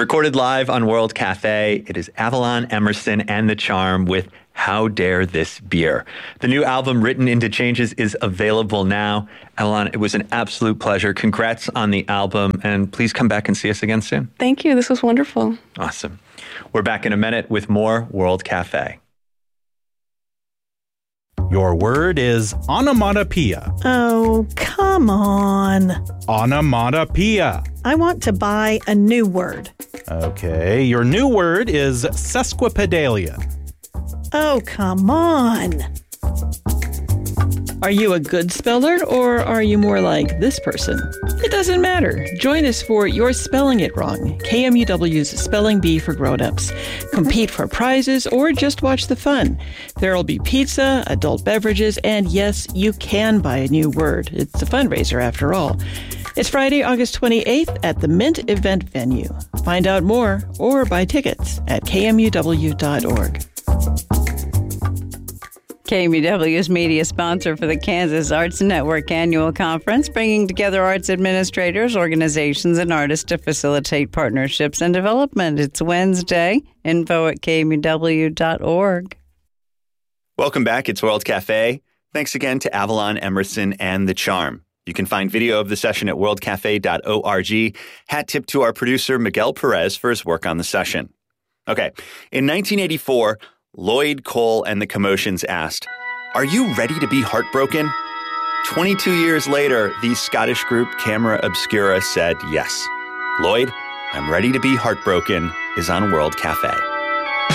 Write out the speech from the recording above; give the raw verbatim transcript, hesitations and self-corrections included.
Recorded live on World Cafe, it is Avalon Emerson and the Charm with How Dare This Beer. The new album, Written into Changes, is available now. Avalon, it was an absolute pleasure. Congrats on the album, and please come back and see us again soon. Thank you. This was wonderful. Awesome. We're back in a minute with more World Cafe. Your word is onomatopoeia. Oh, come on. Onomatopoeia. I want to buy a new word. Okay, your new word is sesquipedalia. Oh, come on. Are you a good speller, or are you more like this person? It doesn't matter. Join us for You're Spelling It Wrong, K M U W's Spelling Bee for Grown-Ups. Compete for prizes or just watch the fun. There'll be pizza, adult beverages, and yes, you can buy a new word. It's a fundraiser after all. It's Friday, August twenty-eighth at the Mint event venue. Find out more or buy tickets at K M U W dot org. K M U W is media sponsor for the Kansas Arts Network Annual Conference, bringing together arts administrators, organizations, and artists to facilitate partnerships and development. It's Wednesday. Info at K M U W dot org. Welcome back. It's World Cafe. Thanks again to Avalon Emerson and the Charm. You can find video of the session at world cafe dot org. Hat tip to our producer, Miguel Perez, for his work on the session. Okay, in nineteen eighty-four, Lloyd Cole and the Commotions asked, "Are you ready to be heartbroken?" twenty-two years later, the Scottish group Camera Obscura said yes. Lloyd, I'm Ready to Be Heartbroken is on World Cafe.